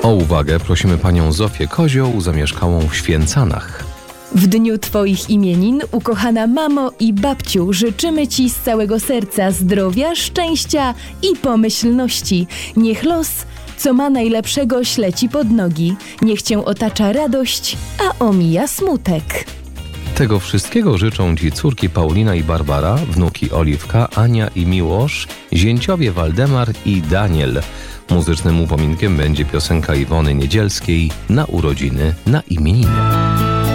O uwagę prosimy panią Zofię Kozioł, zamieszkałą w Święcanach. W dniu Twoich imienin, ukochana mamo i babciu, życzymy Ci z całego serca zdrowia, szczęścia i pomyślności. Niech los, co ma najlepszego, śle Ci pod nogi. Niech Cię otacza radość, a omija smutek. Tego wszystkiego życzą Ci córki Paulina i Barbara, wnuki Oliwka, Ania i Miłosz, zięciowie Waldemar i Daniel. Muzycznym upominkiem będzie piosenka Iwony Niedzielskiej Na urodziny, na imieniny.